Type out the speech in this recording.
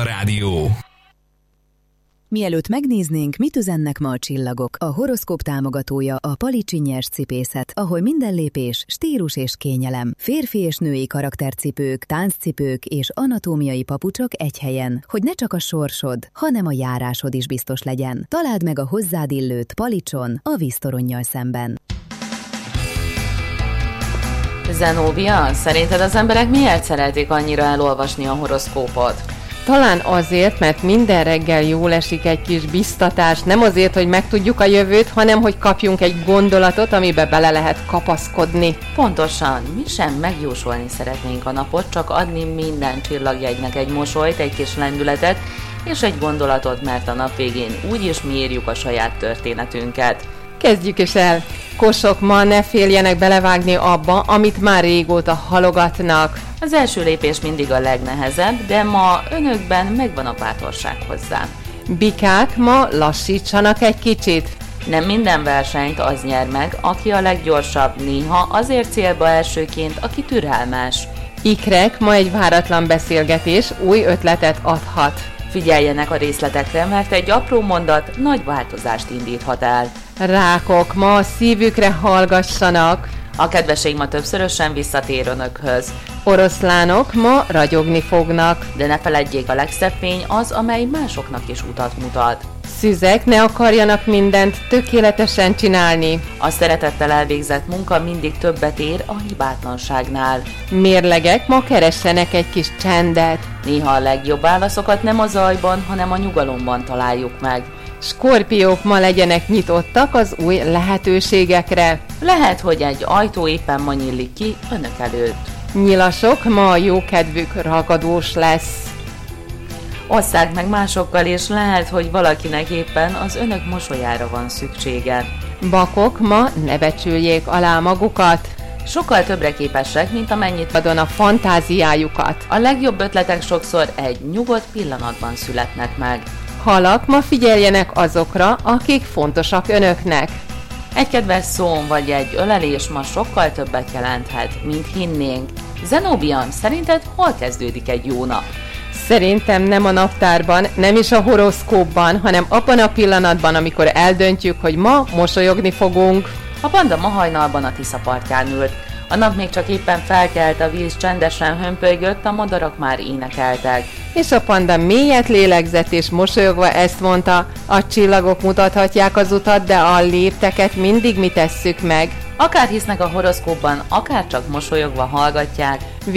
Rádió. Mielőtt megnéznénk, mit üzennek ma a csillagok, a horoszkóp támogatója a Palicsi Nyers Cipészet, ahol minden lépés stílus és kényelem. Férfi és női karaktercipők, tánccipők és anatómiai papucsok egy helyen, hogy ne csak a sorsod, hanem a járásod is biztos legyen. Találd meg a hozzád illőt Palicson, a víztoronnyal szemben. Zenóbia, szerinted az emberek miért szeretik annyira elolvasni a horoszkópot? Talán azért, mert minden reggel jól esik egy kis biztatás, nem azért, hogy megtudjuk a jövőt, hanem hogy kapjunk egy gondolatot, amibe bele lehet kapaszkodni. Pontosan, mi sem megjósolni szeretnénk a napot, csak adni minden csillagjegynek egy mosolyt, egy kis lendületet és egy gondolatot, mert a nap végén úgyis mi írjuk a saját történetünket. Kezdjük is el! Kosok, ma ne féljenek belevágni abba, amit már régóta halogatnak. Az első lépés mindig a legnehezebb, de ma önökben megvan a bátorság hozzá. Bikák, ma lassítsanak egy kicsit. Nem minden versenyt az nyer meg, aki a leggyorsabb, néha azért célba elsőként, aki türelmes. Ikrek, ma egy váratlan beszélgetés új ötletet adhat. Figyeljenek a részletekre, mert egy apró mondat nagy változást indíthat el. Rákok, ma a szívükre hallgassanak. A kedveseim ma többszörösen visszatér önökhöz. Oroszlánok, ma ragyogni fognak. De ne feledjék, a legszebb fény az, amely másoknak is utat mutat. Szüzek, ne akarjanak mindent tökéletesen csinálni. A szeretettel elvégzett munka mindig többet ér a hibátlanságnál. Mérlegek, ma keressenek egy kis csendet. Néha a legjobb válaszokat nem a zajban, hanem a nyugalomban találjuk meg. Skorpiók, ma legyenek nyitottak az új lehetőségekre. Lehet, hogy egy ajtó éppen ma nyílik ki önök előtt. Nyilasok, ma a jókedvük ragadós lesz. Osszák meg másokkal, és lehet, hogy valakinek éppen az önök mosolyára van szüksége. Bakok, ma ne becsüljék alá magukat. Sokkal többre képesek, mint amennyit adon a fantáziájukat. A legjobb ötletek sokszor egy nyugodt pillanatban születnek meg. Halak, ma figyeljenek azokra, akik fontosak önöknek. Egy kedves szó vagy egy ölelés ma sokkal többet jelenthet, mint hinnénk. Zenóbia, szerinted hol kezdődik egy jó nap? Szerintem nem a naptárban, nem is a horoszkópban, hanem abban a pillanatban, amikor eldöntjük, hogy ma mosolyogni fogunk. A panda ma hajnalban a Tisza partján ült. A nap még csak éppen felkelt, a víz csendesen hömpölygött, a madarak már énekeltek. És a panda mélyet lélegzett és mosolyogva ezt mondta: a csillagok mutathatják az utat, de a lépteket mindig mi tesszük meg. Akár hisznek a horoszkópban, akár csak mosolyogva hallgatják.